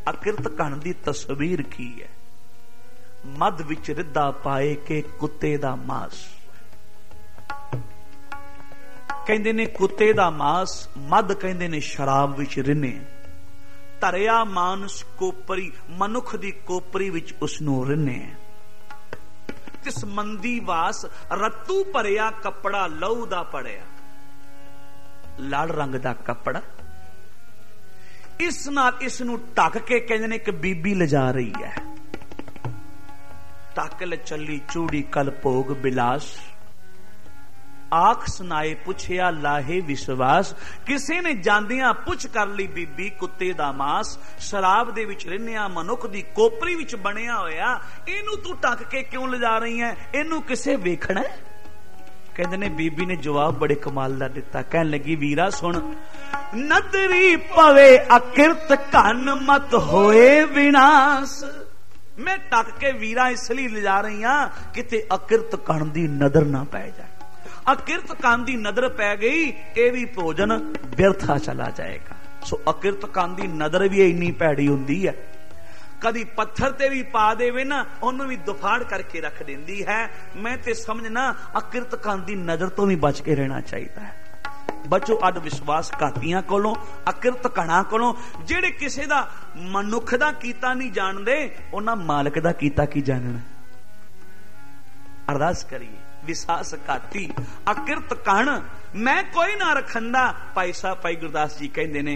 अकिरत घण दी तस्वीर की है। मध विच रिद्धा पाए के कुत्ते दा मांस। कहंदे ने कुत्ते दा मांस, मध कहंदे ने शराब विच रिन्ने। धरिया मानस कोपरी, मनुख दी कोपरी विच उसनू रिन्ने। तिस मंदी वास रत्तू भरिया कपड़ा लहू दा पड़िया। लाल रंग दा कपड़ा, इस नाल इस नू ढक के कहंदे ने कि बीबी लिजा रही है। टकल चली चूड़ी कल भोग बिलास। आख सुनाए पुछया लाहे विश्वास। किसी ने जांदियां पुछ कर ली बीबी कुत्ते दा मांस। शराब दे विच रिन्निया मनुख दी कोपरी विच बनिया होया, इनू तू ढक के क्यों लिजा रही है? इनू किसे वेखना है? कहंदे ने बीबी ने जवाब बड़े कमाल दा दिता। कहन लगी वीरा सुन, नदरी पवे अकिरत घन मत होए विनाश। मैं ढक के वीरा इसलिए लिजा रही हां किते अकिरत घन दी नजर ना पै जाए। अकिरत कान दी नजर पै गई, ये भी भोजन व्यर्था चला जाएगा। सो अकिरत कान दी नजर भी इन्नी भैड़ी हुंदी है, कदी पत्थर ते भी पा देवे ना, ओनू भी दुफाड़ करके रख देंदी है। मैं ते समझना अकिरत कान दी नजर तो भी बच के रहना चाहिए है। बचो अद विश्वास घातियां कोलों, अकिरत घणा कोलों। जेड़े किसे दा मनुख दा कीता नहीं जानदे, उन्हां मालक दा कीता की जानना। अरदास करिए, विसास घाती अकिरत कण मैं कोई ना रखंदा। भाई साहब भाई गुरदास जी कहंदे ने